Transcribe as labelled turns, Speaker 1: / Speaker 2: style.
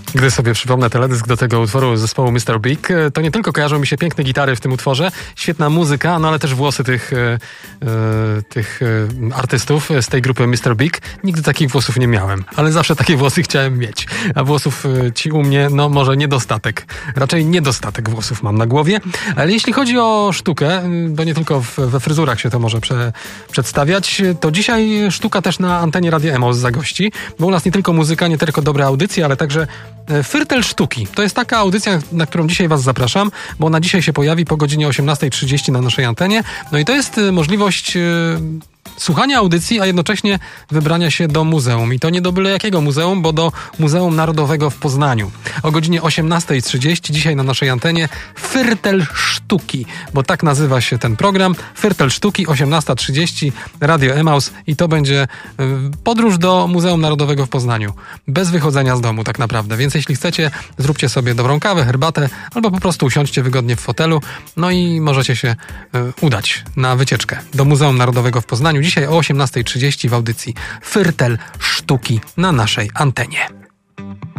Speaker 1: Gdy sobie przypomnę teledysk do tego utworu zespołu Mr. Big, to nie tylko kojarzą mi się piękne gitary w tym utworze, świetna muzyka, no ale też włosy tych artystów z tej grupy Mr. Big. Nigdy takich włosów nie miałem, ale zawsze takie włosy chciałem mieć. A włosów ci u mnie, no może niedostatek. Raczej niedostatek włosów mam na głowie. Ale jeśli chodzi o sztukę, bo nie tylko we fryzurach się to może przedstawiać, to dzisiaj sztuka też na antenie Radia Emaus zagości, bo u nas nie tylko muzyka, nie tylko dobre audycje, ale także Firtel Sztuki. To jest taka audycja, na którą dzisiaj was zapraszam, bo ona dzisiaj się pojawi po godzinie 18:30 na naszej antenie. No i to jest możliwość słuchania audycji, a jednocześnie wybrania się do muzeum. I to nie do byle jakiego muzeum, bo do Muzeum Narodowego w Poznaniu. O godzinie 18:30 dzisiaj na naszej antenie Firtel Sztuki, bo tak nazywa się ten program. Firtel Sztuki, 18:30, Radio Emaus i to będzie podróż do Muzeum Narodowego w Poznaniu. Bez wychodzenia z domu tak naprawdę. Więc jeśli chcecie, zróbcie sobie dobrą kawę, herbatę albo po prostu usiądźcie wygodnie w fotelu, no i możecie się udać na wycieczkę do Muzeum Narodowego w Poznaniu. Dzisiaj o 18:30 w audycji Firtel Sztuki na naszej antenie.